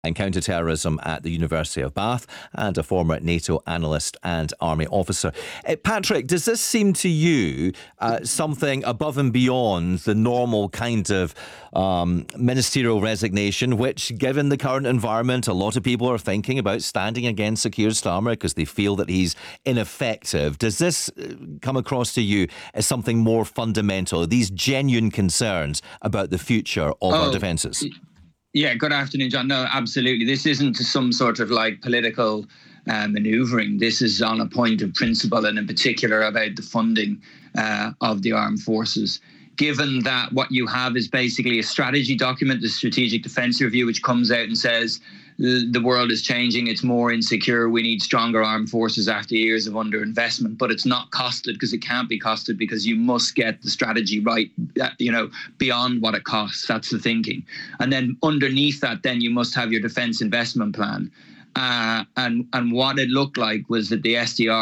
and counter-terrorism at the University of Bath, and a former NATO analyst and army officer. Patrick, does this seem to you something above and beyond the normal kind of ministerial resignation, which, given the current environment, a lot of people are thinking about standing against Sir Keir Starmer because they feel that he's ineffective? Does this come across to you as something more fundamental, these genuine concerns about the future of our defences? Yeah, good afternoon, John. No, absolutely. This isn't some sort of political manoeuvring. This is on a point of principle, and in particular about the funding of the armed forces. Given that what you have is basically a strategy document, the Strategic Defence Review, which comes out and says the world is changing, it's more insecure, we need stronger armed forces after years of underinvestment. But it's not costed, because it can't be costed, because you must get the strategy right, beyond what it costs. That's the thinking. And then underneath that, then you must have your defence investment plan. And what it looked like was that the SDR